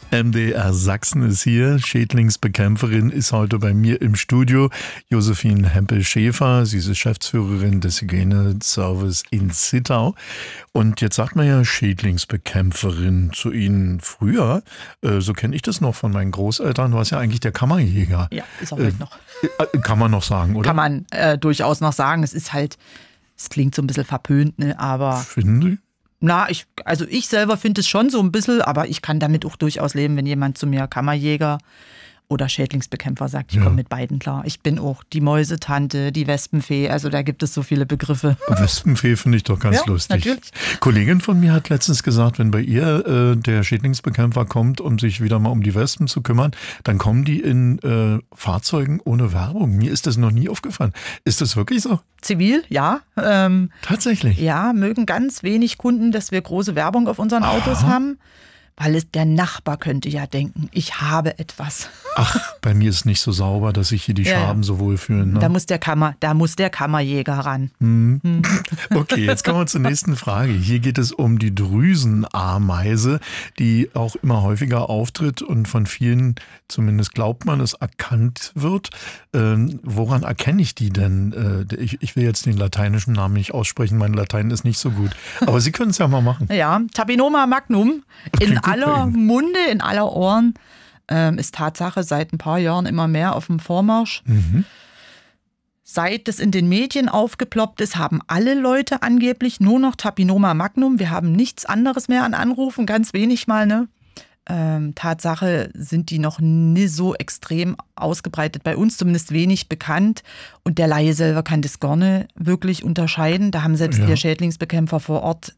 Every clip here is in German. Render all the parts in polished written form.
MDR Sachsen ist hier. Schädlingsbekämpferin ist heute bei mir im Studio. Josephine Hempel-Schäfer. Sie ist Geschäftsführerin des Hygieneservice in Zittau. Und jetzt sagt man ja Schädlingsbekämpferin zu Ihnen früher. So kenne ich das noch von meinen Großeltern. Du warst ja eigentlich der Kammerjäger. Ja, ist auch heute noch. Kann man noch sagen, oder? Kann man durchaus noch sagen. Es ist halt, es klingt so ein bisschen verpönt, ne? Aber. Finden Sie? Na, ich selber finde es schon so ein bisschen, aber ich kann damit auch durchaus leben, wenn jemand zu mir Kammerjäger oder Schädlingsbekämpfer sagt, ich komme mit beiden klar. Ich bin auch die Mäusetante, die Wespenfee, also da gibt es so viele Begriffe. Wespenfee finde ich doch ganz lustig. Natürlich. Kollegin von mir hat letztens gesagt, wenn bei ihr der Schädlingsbekämpfer kommt, um sich wieder mal um die Wespen zu kümmern, dann kommen die in Fahrzeugen ohne Werbung. Mir ist das noch nie aufgefallen. Ist das wirklich so? Zivil, ja. Tatsächlich? Ja, mögen ganz wenig Kunden, dass wir große Werbung auf unseren Autos haben. Weil der Nachbar könnte ja denken, ich habe etwas. Ach, bei mir ist nicht so sauber, dass sich hier die Schaben so wohlfühlen. Ne? Da muss der Kammerjäger ran. Okay, jetzt kommen wir zur nächsten Frage. Hier geht es um die Drüsenameise, die auch immer häufiger auftritt und von vielen, zumindest glaubt man, es erkannt wird. Woran erkenne ich die denn? Ich will jetzt den lateinischen Namen nicht aussprechen, mein Latein ist nicht so gut. Aber Sie können es ja mal machen. Ja, Tabinoma magnum. In aller Munde, in aller Ohren, ist Tatsache seit ein paar Jahren immer mehr auf dem Vormarsch. Seit es in den Medien aufgeploppt ist, haben alle Leute angeblich nur noch Tabinoma magnum. Wir haben nichts anderes mehr an Anrufen, ganz wenig mal, ne? Tatsache sind die noch nie so extrem ausgebreitet, bei uns zumindest wenig bekannt. Und der Laie selber kann das gar nicht wirklich unterscheiden. Da haben selbst die Schädlingsbekämpfer vor Ort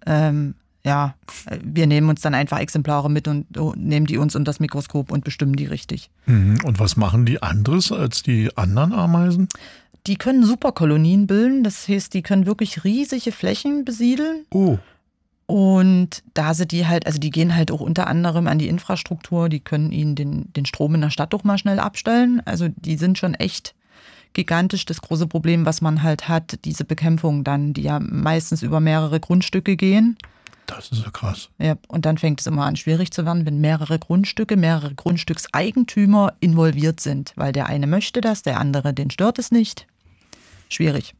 wir nehmen uns dann einfach Exemplare mit und nehmen die uns unter das Mikroskop und bestimmen die richtig. Und was machen die anderes als die anderen Ameisen? Die können Superkolonien bilden, das heißt, die können wirklich riesige Flächen besiedeln. Oh. Und da sind die halt, also die gehen halt auch unter anderem an die Infrastruktur, die können ihnen den Strom in der Stadt doch mal schnell abstellen. Also die sind schon echt gigantisch. Das große Problem, was man halt hat, diese Bekämpfung dann, die ja meistens über mehrere Grundstücke gehen. Das ist ja krass. Ja, und dann fängt es immer an, schwierig zu werden, wenn mehrere Grundstückseigentümer involviert sind. Weil der eine möchte das, der andere, den stört es nicht. Schwierig.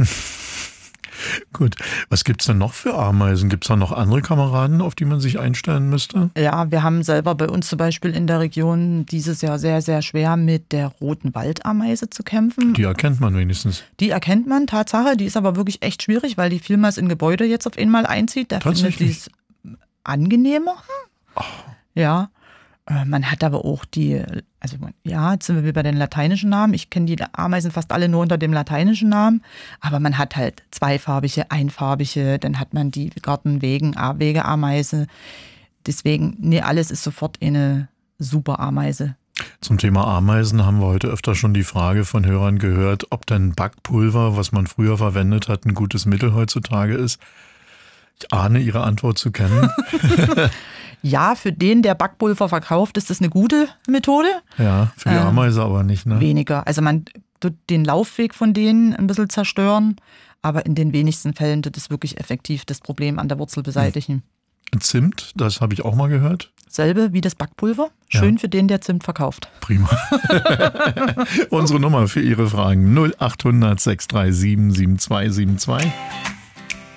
Gut. Was gibt es denn noch für Ameisen? Gibt es da noch andere Kameraden, auf die man sich einstellen müsste? Ja, wir haben selber bei uns zum Beispiel in der Region dieses Jahr sehr, sehr schwer mit der roten Waldameise zu kämpfen. Die erkennt man wenigstens. Die erkennt man, Tatsache. Die ist aber wirklich echt schwierig, weil die vielmals in Gebäude jetzt auf einmal einzieht. Da findet sie es angenehmer. Ja. Man hat aber auch jetzt sind wir bei den lateinischen Namen. Ich kenne die Ameisen fast alle nur unter dem lateinischen Namen. Aber man hat halt zweifarbige, einfarbige, dann hat man die Gartenwegeameise. Deswegen, alles ist sofort eine super Ameise. Zum Thema Ameisen haben wir heute öfter schon die Frage von Hörern gehört, ob denn Backpulver, was man früher verwendet hat, ein gutes Mittel heutzutage ist. Ich ahne, Ihre Antwort zu kennen. Ja, für den, der Backpulver verkauft, ist das eine gute Methode. Ja, für die Ameise aber nicht, ne? Weniger. Also man tut den Laufweg von denen ein bisschen zerstören, aber in den wenigsten Fällen tut es wirklich effektiv das Problem an der Wurzel beseitigen. Zimt, das habe ich auch mal gehört. Selbe wie das Backpulver. Schön für den, der Zimt verkauft. Prima. Unsere Nummer für Ihre Fragen 0800 637 7272.